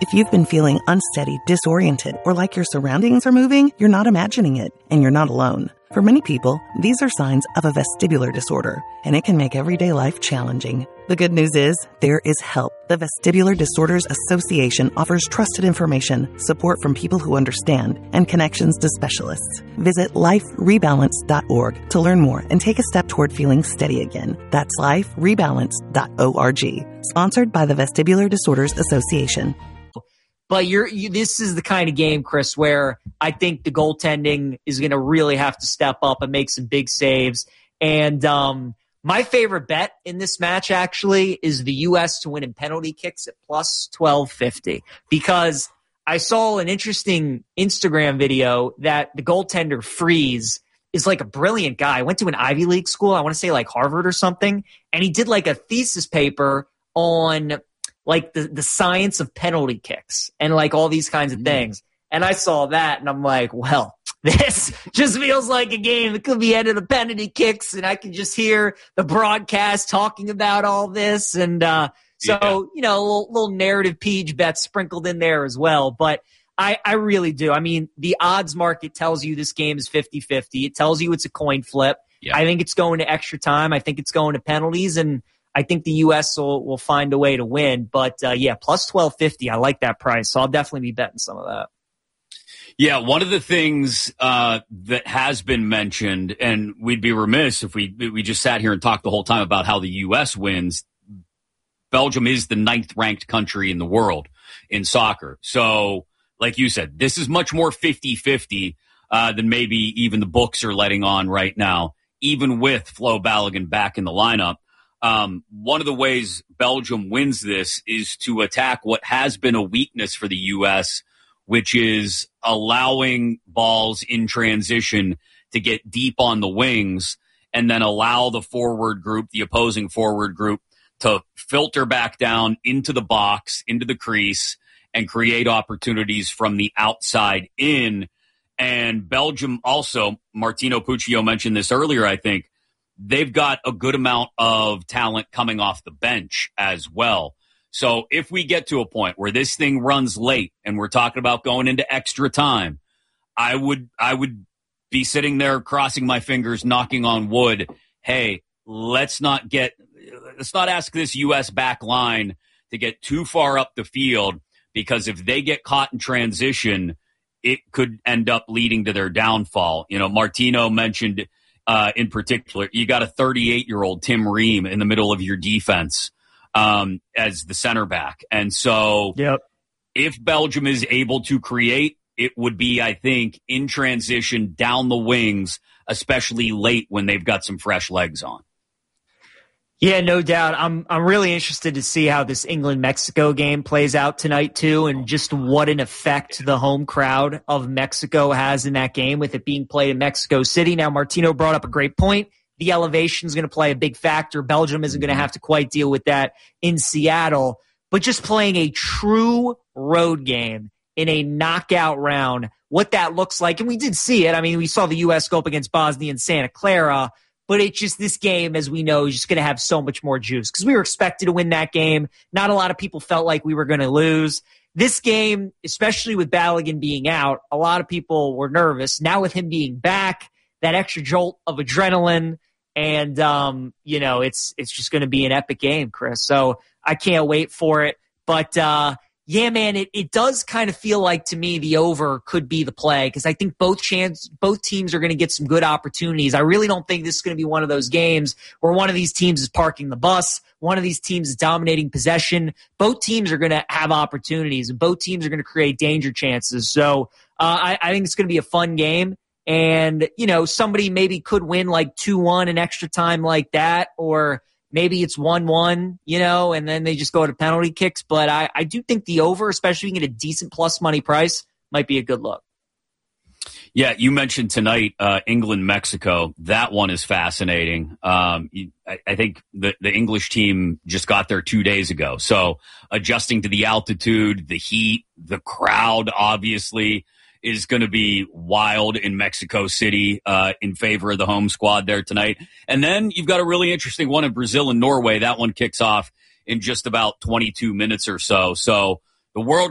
If you've been feeling unsteady, disoriented, or like your surroundings are moving, you're not imagining it, and you're not alone. For many people, these are signs of a vestibular disorder, and it can make everyday life challenging. The good news is, there is help. The Vestibular Disorders Association offers trusted information, support from people who understand, and connections to specialists. Visit liferebalance.org to learn more and take a step toward feeling steady again. That's liferebalance.org. Sponsored by the Vestibular Disorders Association. But this is the kind of game, Chris, where I think the goaltending is going to really have to step up and make some big saves. And my favorite bet in this match, actually, is the U.S. to win in penalty kicks at plus 1250. Because I saw an interesting Instagram video that the goaltender Freeze is like a brilliant guy. I went to an Ivy League school, I want to say like Harvard or something, and he did like a thesis paper on like the science of penalty kicks and like all these kinds of things. And I saw that and I'm like, well, this just feels like a game that could be ended in penalty kicks. And I can just hear the broadcast talking about all this. And a little narrative Peach bet sprinkled in there as well. But I really do. I mean, the odds market tells you this game is 50-50. It tells you it's a coin flip. Yeah. I think it's going to extra time. I think it's going to penalties. And I think the U.S. will find a way to win. But, plus 1250. I like that price. So I'll definitely be betting some of that. Yeah, one of the things that has been mentioned, and we'd be remiss if we just sat here and talked the whole time about how the U.S. wins. Belgium is the 9th ranked country in the world in soccer. So, like you said, this is much more 50-50 than maybe even the books are letting on right now, even with Flo Balogun back in the lineup. One of the ways Belgium wins this is to attack what has been a weakness for the U.S., which is allowing balls in transition to get deep on the wings and then allow the forward group, the opposing forward group, to filter back down into the box, into the crease, and create opportunities from the outside in. And Belgium also, Martino Puccio mentioned this earlier, I think, they've got a good amount of talent coming off the bench as well. So if we get to a point where this thing runs late and we're talking about going into extra time, I would be sitting there crossing my fingers, knocking on wood. Hey, let's not ask this U.S. back line to get too far up the field, because if they get caught in transition, it could end up leading to their downfall. You know, Martino mentioned in particular, you got a 38-year-old Tim Ream in the middle of your defense as the center back. And so if Belgium is able to create, it would be, I think, in transition down the wings, especially late when they've got some fresh legs on. Yeah, no doubt. I'm really interested to see how this England-Mexico game plays out tonight, too, and just what an effect the home crowd of Mexico has in that game with it being played in Mexico City. Now, Martino brought up a great point. The elevation is going to play a big factor. Belgium isn't going to have to quite deal with that in Seattle. But just playing a true road game in a knockout round, what that looks like, and we did see it. I mean, we saw the U.S. go up against Bosnia and Santa Clara, but it's just this game, as we know, is just going to have so much more juice because we were expected to win that game. Not a lot of people felt like we were going to lose. This game, especially with Balogun being out, a lot of people were nervous. Now with him being back, that extra jolt of adrenaline, and, it's just going to be an epic game, Chris. So I can't wait for it. But, yeah, man, it does kind of feel like to me the over could be the play because I think both teams are going to get some good opportunities. I really don't think this is going to be one of those games where one of these teams is parking the bus, one of these teams is dominating possession. Both teams are going to have opportunities, and both teams are going to create danger chances. So I think it's going to be a fun game. And, somebody maybe could win like 2-1 in extra time like that, or maybe it's 1-1, and then they just go to penalty kicks. But I do think the over, especially if you can get a decent plus money price, might be a good look. Yeah, you mentioned tonight England-Mexico. That one is fascinating. I think the English team just got there 2 days ago. So adjusting to the altitude, the heat, the crowd, obviously, is going to be wild in Mexico City in favor of the home squad there tonight. And then you've got a really interesting one in Brazil and Norway. That one kicks off in just about 22 minutes or so. So the World